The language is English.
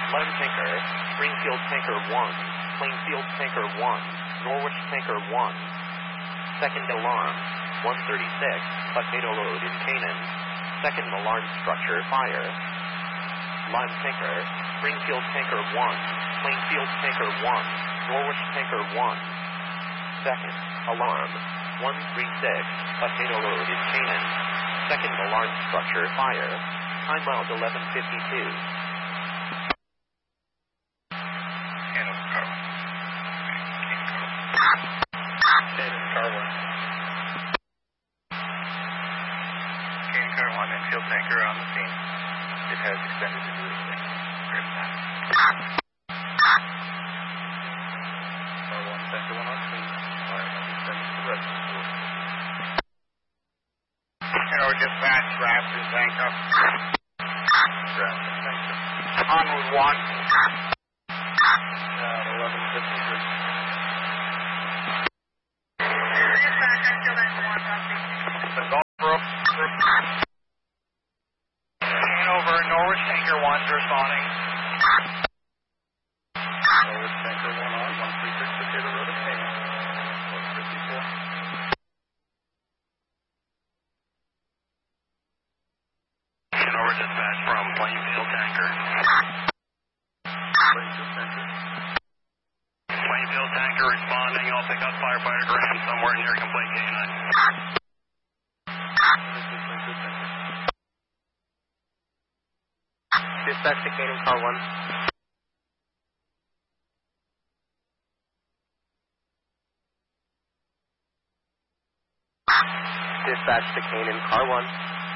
Lone Tanker, Springfield Tanker 1, Plainfield Tanker 1, Norwich Tanker 1. Second alarm, 136, potato load in Canaan. Second alarm structure fire. Lime Tanker, Springfield Tanker 1, Plainfield Tanker 1, Norwich Tanker 1. Second alarm, 136, potato load in Canaan. Second alarm structure fire. Timeout 11:52. Field tanker on the scene. It has extended into the thing. One tanker, one on scene. Alright, I'll extend to the rest of the board. Arrow dispatch, Raft is anchor. Raft is anchor. On route 1. 11:53. Dispatch, I'm still in 1, Roxy. The Gulf Brook. Over Norwich Tanker 1's responding. Norwich Tanker 1 on, 136 potato road of Canaan. 154. Norwich dispatch from Plainfield Tanker. Plainfield Tanker. Plainfield Tanker responding. I'll pick up firefighter Graham somewhere near complete canine. Dispatch to Canaan Car 1. Dispatch to Canaan Car 1.